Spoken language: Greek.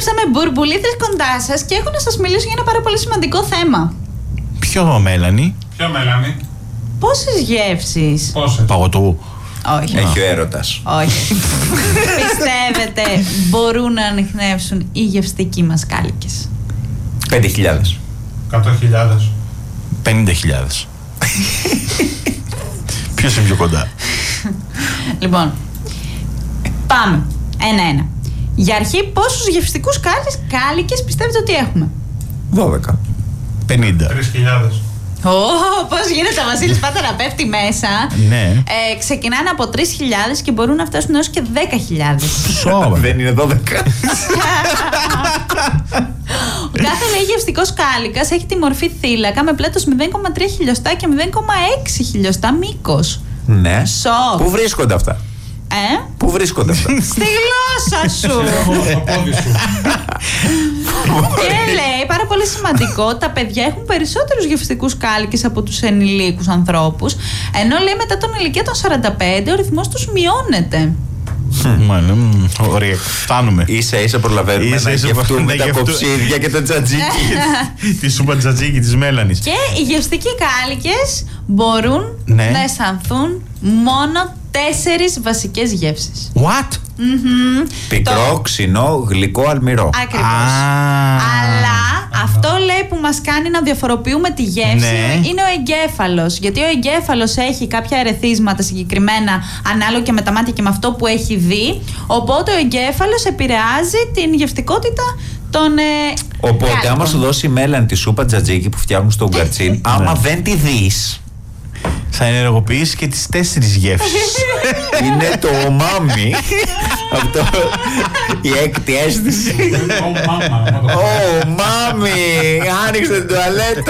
Επιστρέψαμε, μπουρμπουλίτες κοντά σας και έχω να σας μιλήσω για ένα πάρα πολύ σημαντικό θέμα. Ποιο, Μέλανη? Ποιο, Μέλανη? Πόσες γεύσεις? Πόσες? Παγωτού. Όχι. Έχει ο έρωτας. Όχι. Πιστεύετε μπορούν να ανιχνεύσουν οι γευστικοί μας κάλικες? 5.000. 100.000. 50.000. Ποιος είναι πιο κοντά? Λοιπόν, πάμε. Ένα-ένα. Για αρχή, πόσους γευστικούς κάλικες πιστεύετε ότι έχουμε? 12. 50. Πώς 3.000. γίνεται ο Βασίλης πάντα να πέφτει μέσα. Ναι. Ξεκινάνε από 3.000 και μπορούν να φτάσουν έως και 10.000. Σώμα. Δεν είναι 12. Ο κάθε λέει γευστικός κάλικας έχει τη μορφή θύλακα με πλάτος 0,3 χιλιοστά και 0,6 χιλιοστά μήκος. Ναι. Σοκ. Πού βρίσκονται αυτά? Πού βρίσκονται αυτά? Στη γλώσσα σου. Στο πόδι σου. Και λέει, πάρα πολύ σημαντικό, τα παιδιά έχουν περισσότερους γευστικούς κάλικες από τους ενηλίκους ανθρώπους, ενώ λέει μετά τον ηλικία των 45 ο ρυθμός τους μειώνεται. Ωραία, φτάνουμε. Ίσα-ίσα προλαβαίνουμε να γευτούμε τα κοψίδια και τα τζατζίκι. Τη σούπα τζατζίκι της Μέλανης. Και οι γευστικοί κάλικες μπορούν να αισθανθούν μόνο 4 βασικές γεύσεις. What? Πικρό, ξινό, γλυκό, αλμυρό. Ακριβώς. Αλλά αυτό λέει που μας κάνει να διαφοροποιούμε τη γεύση είναι ο εγκέφαλος. Γιατί ο εγκέφαλος έχει κάποια ερεθίσματα συγκεκριμένα ανάλογα και με τα μάτια και με αυτό που έχει δει. Οπότε ο εγκέφαλος επηρεάζει την γευστικότητα των Οπότε κάλικων. άμα σου δώσει η Μέλανη τη σούπα τζατζίκι που φτιάχνουν στο γκαρτσίν, άμα δεν τη δεις, Θα ενεργοποιήσει και τις 4 γεύσεις. είναι το ομάμι. Αυτό, η έκτη αίσθηση. Ω, μάμα. Ω, μάμι, άνοιξε την τουαλέτα.